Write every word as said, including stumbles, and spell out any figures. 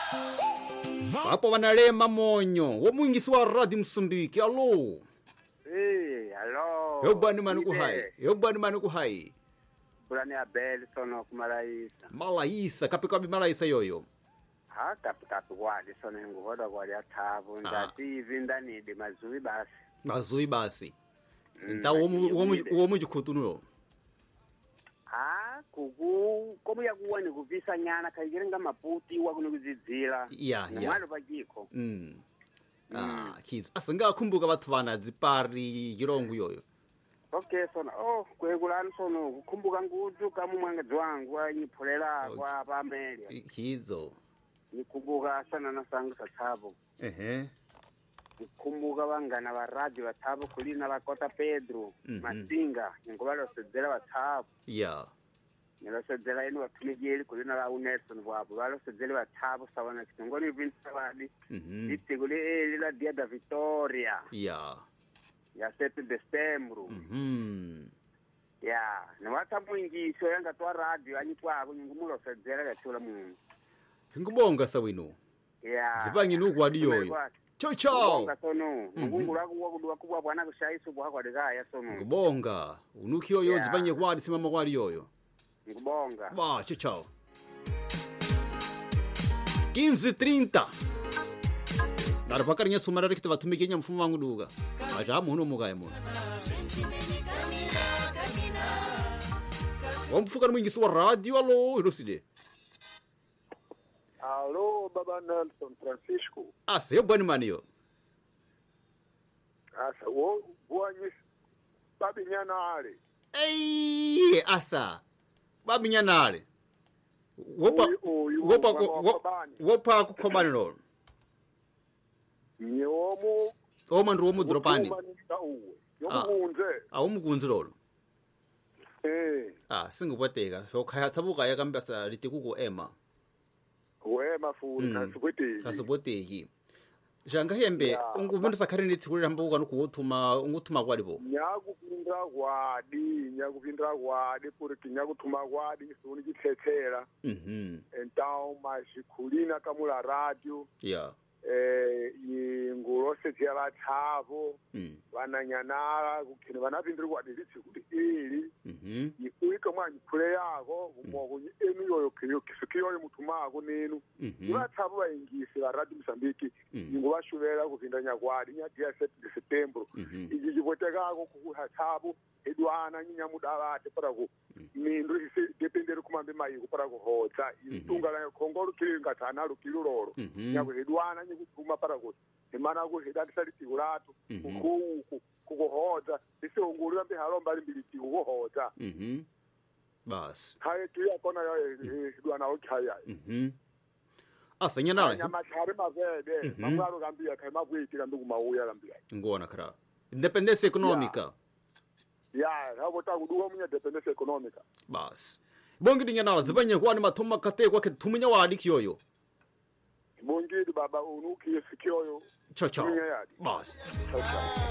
Hapo wanalema monyo. Wo mwingisi wa Radio Msumbiki. Allo. Eh, hello. Yo bani manuku hai. Yo bani manuku hai. Bulani Abel sono kumalaisa. Malaisa, kapi kapi malaisa yoyo. Ha kapi kapi wadi sono nguhoda kwa ya tabu. Ndati hivi ndani de mazui basi. Mazui basi. Nta uwo mujikutunulo. Ha kuku komu ya kuwa ni kuvisa nyana kajirenga maputi wa kunukuzidzila. Yeah, yeah. Mwalo pajiko. Mm. Ah, kizo. Asa nga kumbuka batu vana zipari yirongu yoyo. Okay, sono oh kwegulani sono kukumbuka nguju kamu mwanga wangu wa nyipolela kwa pamelia. Kizo. Nikumbuka sana na sangu satabo. Ehe. Nikumbuka bangana ba radio batabo kulina bakota Pedro, mm -hmm. Masinga, ngobalo sedzela batabo. Yeah. Nelo sedzela ino batumigeli kulina la Nelson bwabo, balo sedzela batabo sawana kitongoni vinsa badi. Mhm. Itigule lila dia da Victoria. Yeah. Ya sete Decembro. Mhm. Yeah, na watamu ingiso yanga twa radio anyitwa ngumulo sedzela gatula mungu. Ngubonga sawino. Yeah. Zibangi nuku wadi yoyo. Ciao ciao. Ngubonga sono. Ngungu laku wakudwa kubwa bwana kushaisu bwa kwa degaya sono. Ngubonga. Unuki yoyo yeah. Zibangi kwadi simama kwadi yoyo. Ngubonga. Ba, ciao ciao. quinze e trinta. Dara pakari nya sumara rikita batumike nya mfumo wangu duga. Aja muno mugaye muno. Wamfuka mwingisi wa radio alo iroside. Alô, Baba Nelson Francisco. Asa, eu bani maniyo. Asa, wo buanyi babi nyanare. Ei, asa. Babi nyanare. Wopa wopa wopa kukhomani lo. Nyomu Oma ndro mu dropani. Yomunze. Ah, umukunzi lo. Eh. Ah, singuboteka. So khaya tsabuka ya kambasa litikuko ema. We mafuni kasuboteki. Kasuboteki. Janga hembe yeah. Ungubunda sakharini tsikulira mbuka nokuthuma unguthuma kwalipo. Nyakupindra kwadi, nyakupindra kwadi kuti nyakuthuma kwadi soni chitsetsera. Mhm. Então, mas kulina kamula radio. Yeah. Eh ingolose tsela thavo. Mm. Vananyanala kukhini vanapindira kwadi litsi kuti ili. Mhm. Ikuika mwanyi kule yako umoko enu yoyo kiyo kisikiyo muthumako nenu. Ubathabo bayingisi la Radio Mozambique ingobashubela kuvinda nyakwadi nya dia sete September. Iji jibotekako kuhathabo edwana nyamudalate para ku mindu isi dependere kumambe mayi kupara kuhotsa itunga la khongolo kilinga thana lo kilololo nyako edwana nyikuthuma para ku imana ku hedadisa litigulato ku kuhoza isi ungulira mbe halomba limbiliti kuhoza. Mhm. Bas. Haye tuya kona yo edwana okhaya. Mhm. Asa nyanala. Nyama thare mavede mamwaro kambia kai mabwiti kanduku mauya kambia. Ngona kra. Independence economica. Ya, habo ta kuduwa munya dependence economica. Bas. Bongi dinyanala zibanye kwani mathoma kate kwa ketumunya wadi kiyoyo. Bongi baba unuki sikioyo. Ciao ciao. Bas. Ciao ciao.